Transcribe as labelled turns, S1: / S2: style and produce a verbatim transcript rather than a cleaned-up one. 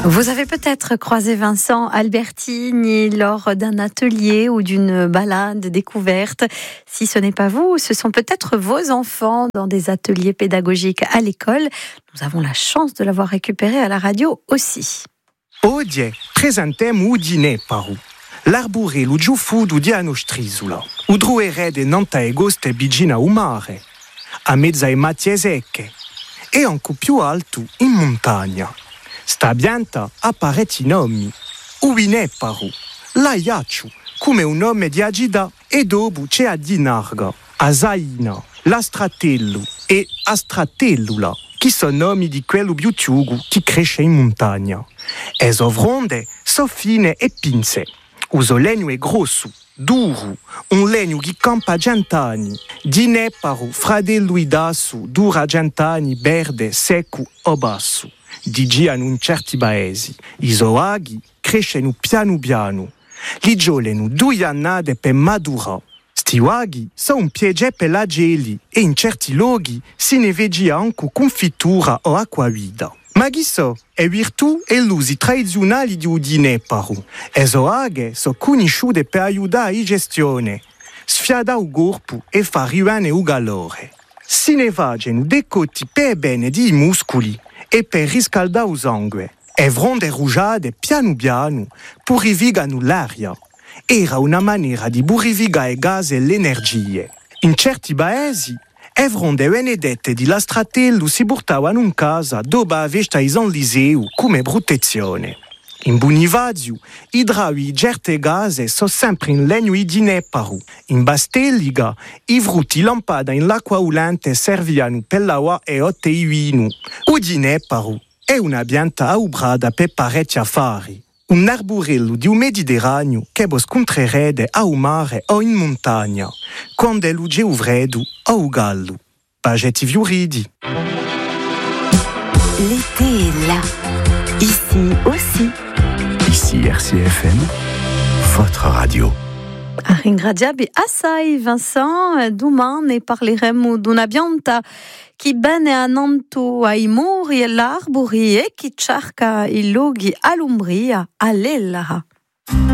S1: Vous avez peut-être croisé Vincent Albertini lors d'un atelier ou d'une balade découverte. Si ce n'est pas vous, ce sont peut-être vos enfants dans des ateliers pédagogiques à l'école. Nous avons la chance de l'avoir récupéré à la radio aussi.
S2: Oggi presentiamo Udine paru. L'arbore lo giufudo di Ano Strisula. Udru erede nanta e goste bigina u mare. A mezza e macchie secche. E anche più alto in montagna. Sta pianta ha parecchi nomi. Uine paru. La Iacciu, come un nome di agida e dopo c'è a Dinarga, Azaina, l'Astratello e Astratellula, che sono nomi di quello biuciugo che cresce in montagna. E sovronde so fine e pinze. Uso legno è grosso, duro, un legno che campa cent'anni. Di neparo, fradello idasso, dura cent'anni, verde, secco o basso. Di giano in certi paesi. I soaghi crescono piano piano. Li gioleno due annate per madurare. Sti uaghi sono un piede per la geli e in certi luoghi si ne vede anche confittura o acquavida. Ma chi so, è virtù e l'usi tradizionali di Udine paru. E soaghe sono conosciute per aiutare in gestione, sfiada il corpo e far rimanere il calore. Si ne facciano decotti per bene di muscoli e per riscaldare il sangue. E fronde rugiade piano piano purificano l'aria. Era una maniera di purificare i gas e le energie. In certi paesi, le fronde benedette di Lastratello si portavano in casa dopo aver stato in liceo come protezione. In Bonifacio, i draui certe case sono sempre in legno di neparo. In Bastelliga, i frutti lampada in l'acqua ulante servivano per l'acqua e otte i vino. O di neparo è una pianta aubrata per parecchi affari. Un arborello di un Mediterraneo che vos scontrerete a un mare o in montagna, quando è luce o freddo o o gallo. Pagetti fioridi.
S1: L'été est là, ici aussi.
S3: Ici R C F M, votre radio.
S1: A ringraziabi assai Vincent, domani parleremo di una pianta che bene annanto ai muri e l'arbori e che cerca i luoghi all'ombria all'ella.